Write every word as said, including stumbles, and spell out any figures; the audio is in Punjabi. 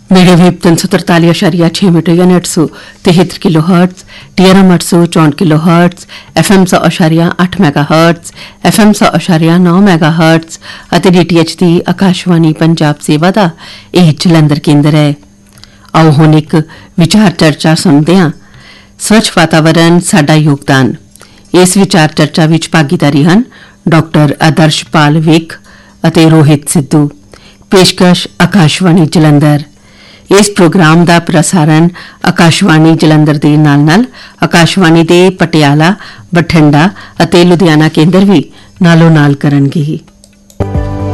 मीडियम तीन सौ तरताली अशारिया छह मीटर यानी अठ सौ तिहत्तर किलो हर्ट्स, टीआरएम अठ सौ चौंठ किलो हर्ट्स, एफएम सौ अशारिया अठ मैगा हर्ट्स, एफएम सौ अशारिया नौ मैगा हर्ट्स ਅਤੇ डीटीएच ਦੀ ਆਕਾਸ਼ਵਾਣੀ ਪੰਜਾਬ ਸੇਵਾ ਦਾ ਇਹ ਜਲੰਧਰ ਕੇਂਦਰ ਹੈ। ਆਓ ਹੁਣ ਇੱਕ ਵਿਚਾਰ ਚਰਚਾ ਸੁਣਦੇ ਹਾਂ। ਸਵੱਛ ਵਾਤਾਵਰਣ ਸਾਡਾ ਯੋਗਦਾਨ। ਇਸ ਵਿਚਾਰ ਚਰਚਾ ਵਿੱਚ ਭਾਗੀਦਾਰੀ ਹਨ ਡਾਕਟਰ ਆਦਰਸ਼ਪਾਲ ਵਿਕ ਅਤੇ ਰੋਹਿਤ ਸਿੱਧੂ। ਪੇਸ਼ਕਸ਼ ਆਕਾਸ਼ਵਾਣੀ ਜਲੰਧਰ। ਇਸ ਪ੍ਰੋਗਰਾਮ ਦਾ ਪ੍ਰਸਾਰਣ ਆਕਾਸ਼ਵਾਣੀ ਜਲੰਧਰ ਦੇ ਨਾਲ-ਨਾਲ ਆਕਾਸ਼ਵਾਣੀ ਦੇ ਪਟਿਆਲਾ, ਬਠਿੰਡਾ ਅਤੇ ਲੁਧਿਆਣਾ ਕੇਂਦਰ ਵੀ ਨਾਲੋਂ ਨਾਲ ਕਰਨਗੇ।